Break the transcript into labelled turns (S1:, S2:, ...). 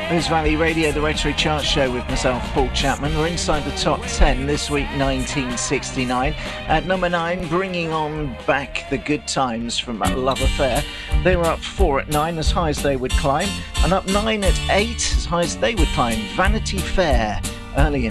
S1: Rose Valley Radio, the Retro Chart Show with myself, Paul Chapman. We're inside the top 10 this week, 1969. At number 9, bringing on back the good times from Love Affair. They were up 4 at 9, as high as they would climb. And up 9 at 8, as high as they would climb, Vanity Fair. Early in